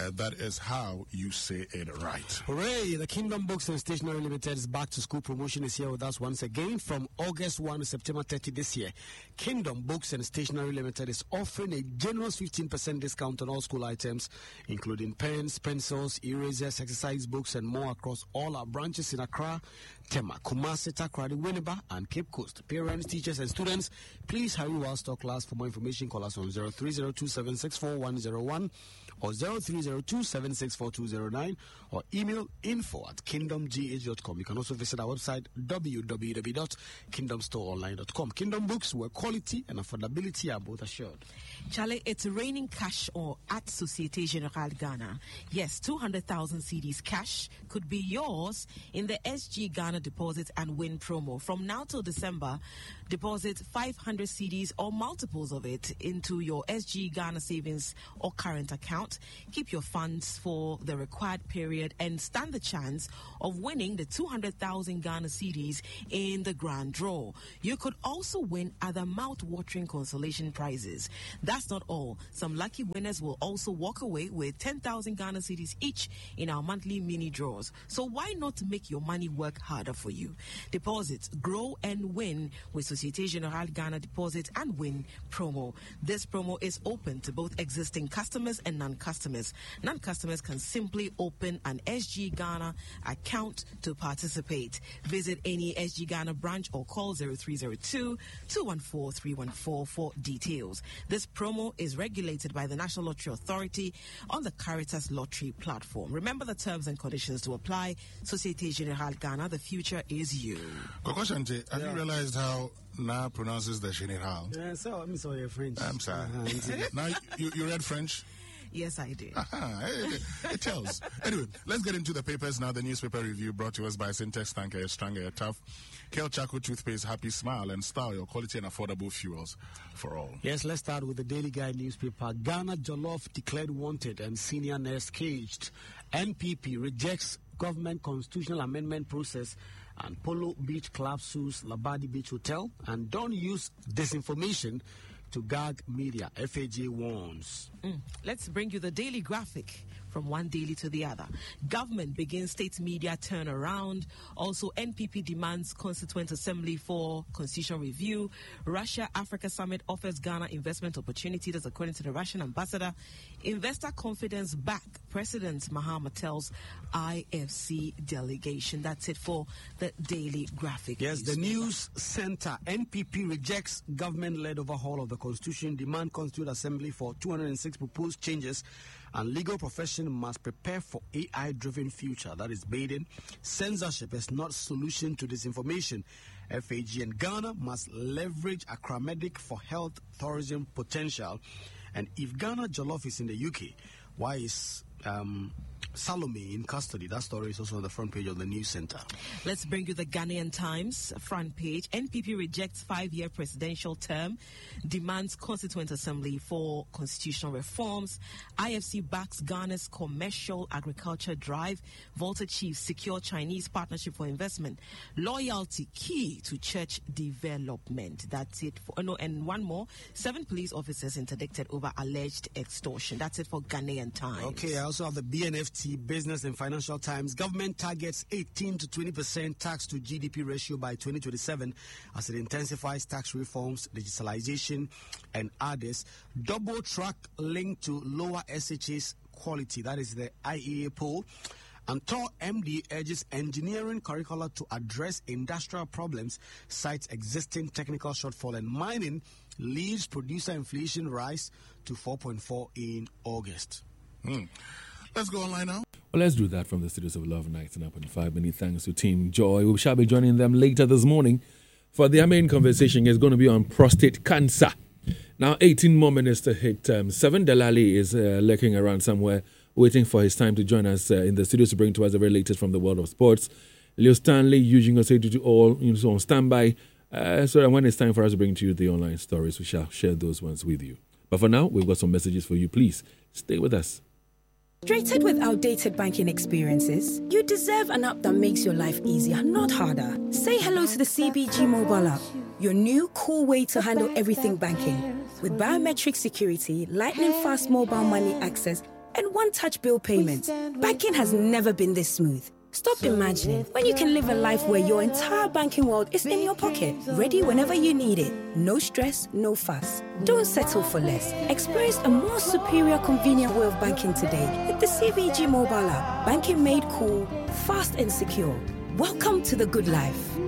that is how you say it right. Hooray! The Kingdom Books and Stationery Limited's back to school promotion is here with us once again from August 1 to September 30 this year. Kingdom Books and Stationery Limited is offering a generous 15% discount on all school items, including pens, pencils, erasers, exercise books, and more across all our branches in Accra, Tema, Kumasi, Takoradi, Winneba, and Cape Coast. Parents, teachers, and students, please hurry while stock lasts. For more information, call us on 0302764101 or 0302764209 or email info@kingdomgh.com. You can also visit our website www.kingdomstoreonline.com. Kingdom Books, where quality and affordability are both assured. Charlie, it's raining cash at Societe Generale Ghana. Yes, 200,000 CDs cash could be yours in the SG Ghana Deposit and Win promo. From now till December, deposit 500 CDs or multiples of it into your SG Ghana savings or current account. Keep your funds for the required period and stand the chance of winning the 200,000 Ghana CDs in the grand draw. You could also win other mouth-watering consolation prizes. That's not all. Some lucky winners will also walk away with 10,000 Ghana CDs each in our monthly mini draws. So why not make your money work harder for you? Deposits, grow and win with Societe Generale Ghana Deposit and Win promo. This promo is open to both existing customers and non-customers. Non-customers can simply open an SG Ghana account to participate. Visit any SG Ghana branch or call 0302-214-314 for details. This promo is regulated by the National Lottery Authority on the Caritas Lottery platform. Remember the terms and conditions to apply. Societe Generale Ghana, the future is you. Kokoshanti, have you realized how Na pronounces the General? Yeah, so I'm sorry, French. I'm sorry. Now, you read French? Yes, I did. It tells. Anyway, let's get into the papers now. The newspaper review brought to us by Syntex Tanker, Stronger, Tough, Kel Chaco Toothpaste, Happy Smile, and Style, your quality and affordable fuels for all. Yes, let's start with the Daily Guide newspaper. Ghana Jollof declared wanted and senior nurse caged. NPP rejects government constitutional amendment process, and Polo Beach Club sues Labadi Beach Hotel, and don't use disinformation to gag media. FAJ warns. Let's bring you the Daily Graphic. From one daily to the other. Government begins state media turnaround. Also, NPP demands Constituent Assembly for constitutional review. Russia-Africa Summit offers Ghana investment opportunity. That's according to the Russian ambassador. Investor confidence back. President Mahama tells IFC delegation. That's it for the Daily Graphic. Yes, the news center. NPP rejects government-led overhaul of the Constitution. Demand Constituent Assembly for 206 proposed changes. And legal profession must prepare for AI-driven future. That is Biden. Censorship is not solution to disinformation. FAG and Ghana must leverage Accramedic for health tourism potential. And if Ghana Jollof is in the UK, why is Salome in custody? That story is also on the front page of the news center. Let's bring you the Ghanaian Times front page. NPP rejects 5-year presidential term, demands Constituent Assembly for constitutional reforms. IFC backs Ghana's commercial agriculture drive. Volta chiefs secure Chinese partnership for investment. Loyalty key to church development. That's it. And one more. 7 police officers interdicted over alleged extortion. That's it for Ghanaian Times. Okay, I also have the BNFT Business and Financial Times. Government targets 18 to 20% tax to GDP ratio by 2027 as it intensifies tax reforms, digitalization, and others. Double track linked to lower SHA's quality. That is the IEA poll. And TOR MD urges engineering curricula to address industrial problems, cites existing technical shortfall, and mining leads producer inflation rise to 4.4 in August. Let's go online now. Well, let's do that from the studios of Love 99.5. Many thanks to Team Joy. We shall be joining them later this morning for their main conversation is going to be on prostate cancer. Now, 18 more minutes to hit 7. Delali is lurking around somewhere, waiting for his time to join us in the studios to bring to us the very latest from the world of sports. Leo Stanley, Eugene Osei to all on standby. So that when it's time for us to bring to you the online stories, we shall share those ones with you. But for now, we've got some messages for you. Please stay with us. Frustrated with outdated banking experiences? You deserve an app that makes your life easier, not harder. Say hello to the CBG mobile app, your new cool way to handle everything banking. With biometric security, lightning fast mobile money access, and one-touch bill payments. Banking has never been this smooth. Stop imagining when you can live a life where your entire banking world is in your pocket, ready whenever you need it. No stress, no fuss. Don't settle for less. Experience a more superior, convenient way of banking today with the CBG mobile app. Banking made cool, fast and secure. Welcome to the good life.